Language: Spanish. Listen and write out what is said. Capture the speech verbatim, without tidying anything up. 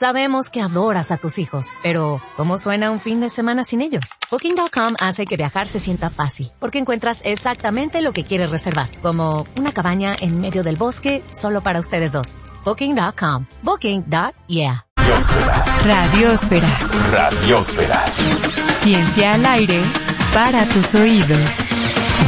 Sabemos que adoras a tus hijos, pero ¿cómo suena un fin de semana sin ellos? Booking punto com hace que viajar se sienta fácil, porque encuentras exactamente lo que quieres reservar, como una cabaña en medio del bosque solo para ustedes dos. Booking punto com. Booking punto yeah. Radiósfera. Radiósfera. Ciencia al aire para tus oídos.